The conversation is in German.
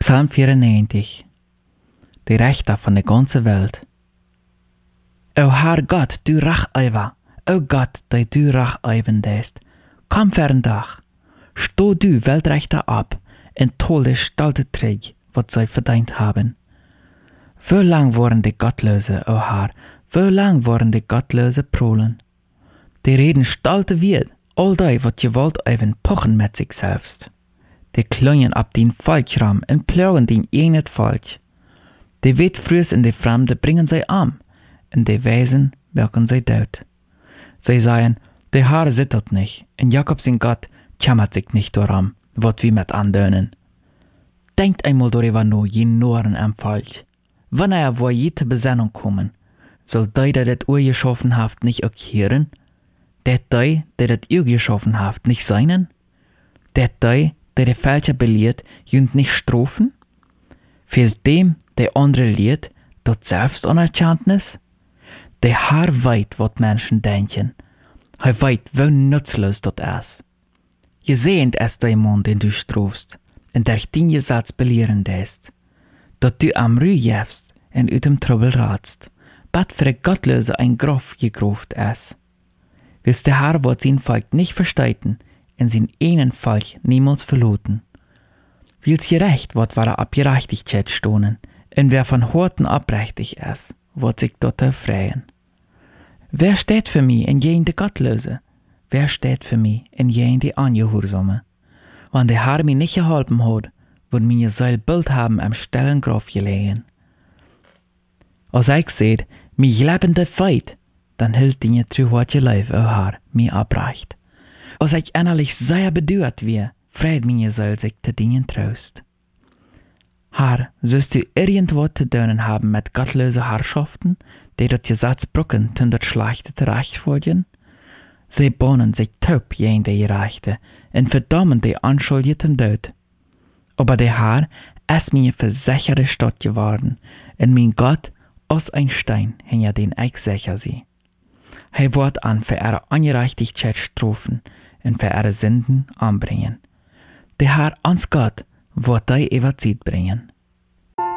Psalm 94. Die Rechter von der ganzen Welt. O Herr Gott, du Racheiver, o Gott, der du Racheivern lässt, komm für ein Tag, stoh du Weltrechter ab, und toll der Stalte träg, was sie verdient haben. Wie lang waren die Gottlose, o Herr, wie lang waren die Gottlose prolen? Die reden stalte wird, all die, wat je wollt even pochen mit sich selbst. Die klungen ab den Volksraum und plagen den enet Volk. Die Witfrüs in die Fremde bringen sie an, und die Wesen wirken sie tot. Sie sagen, der Herr sieht dort nicht, und Jakob sein Gott kümmert sich nicht darum, was wir mit andönen. Denkt einmal darüber nur, je Noren am Volk. Wenn wo je zur Besinnung kommen, soll die, der das Uhr geschaffen haft, nicht auch hören? Der das Uhr geschaffen haft, nicht seinen? Der die Falsche belehrt, jünd nicht strafen? Fehlt dem, der andere lehrt, dort Selbstanerkenntnis? Der Herr weit, wat Menschen denken. Er weit, wie nutzlos dort ist. Je sehend ist der Mann, den du strafst, und durch den Gesetz belehren lässt, dort du am Ruhe jefst und ut dem Trouble ratst, bat für der Gottlose ein Grof gegruft ist. Willst der Herr wat sein Volk nicht versteiten, in sein einen Volk niemals verloten. Willst gerecht, wat war ab Gerechtigkeit stohnen, und wer von Horten abrechtig ist, wird sich dort erfreien. Wer steht für mich in jenen der Gottlose? Wer steht für mich in jenen der Angehorsame? Wenn der Herr mir nicht geholfen hat, wird mir sein Bild haben am stillen Grab gelegen. Als ich seht, mich lebende Feit, dann hält die truhortige Leib, o Herr, mir abreicht. Als ich innerlich sehr bedauert wir, freut mir soll sich zu dienen Trost. Herr, sollst du irgendwas zu tun haben mit gottlosen Herrschaften, die das Gesetz brücken, tun das Schlechte zurecht folgen? Sie bahnen sich taub jen der Gerechte und verdammen die Anschuldigten Tod. Aber der Herr ist mir versicherte Stadt geworden, und mein Gott aus ein Stein hin ja den ich sicher sie. Er wird an für ihre Ungerechtigkeit strafen und für ihre Sünden anbringen. Der Herr ans Gott wird die Ewigkeit bringen.